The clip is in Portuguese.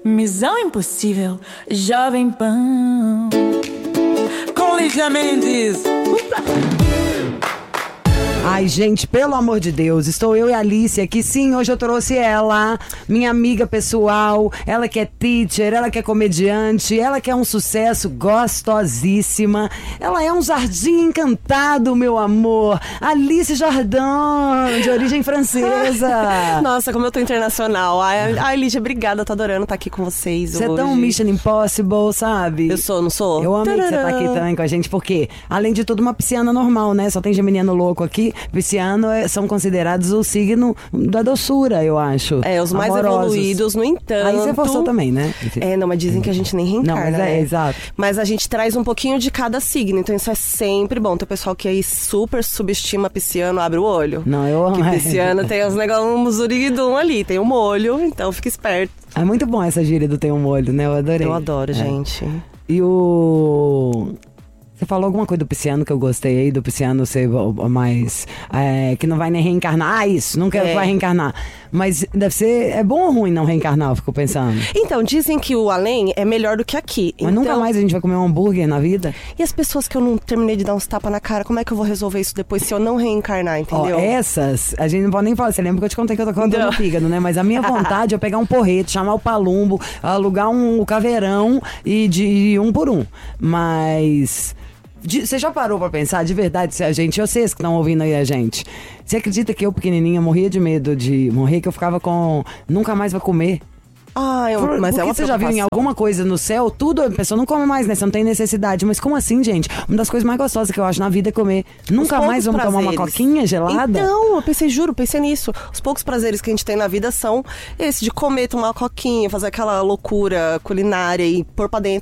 Missão Impossível, Jovem Pan. Com Lígia Mendes. Ai, gente, pelo amor de Deus, estou eu e a Alice aqui. Sim, hoje eu trouxe ela, minha amiga pessoal. Ela que é teacher, ela que é comediante, ela que é um sucesso, gostosíssima. Ela é um jardim encantado, meu amor. Alice Jardin, de origem francesa. Nossa, como eu tô internacional. Ai, Lígia, obrigada, tô adorando estar aqui com vocês Você hoje. é tão Mission Impossible, sabe? Eu sou, não sou? Eu amei que você tá aqui também com a gente, porque, além de tudo, uma pisciana normal, né? Só tem geminiano louco aqui. Pisciano são considerados o signo da doçura, eu acho. Os mais amorosos. evoluídos, no entanto... Aí você forçou também, né? Não, mas dizem que a gente nem reencarna, Não, mas né? exato. Mas a gente traz um pouquinho de cada signo, então isso é sempre bom. Tem o pessoal que aí super subestima pisciano, abre o olho. Não, eu amo. Que pisciano tem os negócios, um zuriguidum ali, tem um molho, então fica esperto. É muito bom essa gíria do tem um molho, né? Eu adorei. Eu adoro, gente. E o... Você falou alguma coisa do pisciano que eu gostei aí, do pisciano ser mais... que não vai nem reencarnar. Isso, nunca vai reencarnar. Mas deve ser... É bom ou ruim não reencarnar, eu fico pensando. Então, dizem que o além é melhor do que aqui. Mas nunca mais a gente vai comer um hambúrguer na vida? E as pessoas que eu não terminei de dar uns tapas na cara, como é que eu vou resolver isso depois se eu não reencarnar, entendeu? Essas, a gente não pode nem falar. Você lembra que eu te contei que eu tô com dor no fígado, né? Mas a minha vontade é pegar um porrete, chamar o Palumbo, alugar um caveirão e de um por um. Mas... Você já parou pra pensar, de verdade, se a gente, vocês que estão ouvindo aí a gente, você acredita que eu, pequenininha, morria de medo de morrer, que eu ficava com... Nunca mais vai comer? Mas é uma você já viu em alguma coisa no céu, tudo, a pessoa não come mais, né? Você não tem necessidade. Mas como assim, gente? Uma das coisas mais gostosas que eu acho na vida é comer. Nunca mais vamos tomar uma coquinha gelada? Então, eu pensei nisso. Os poucos prazeres que a gente tem na vida são esse de comer, tomar uma coquinha, fazer aquela loucura culinária e pôr pra dentro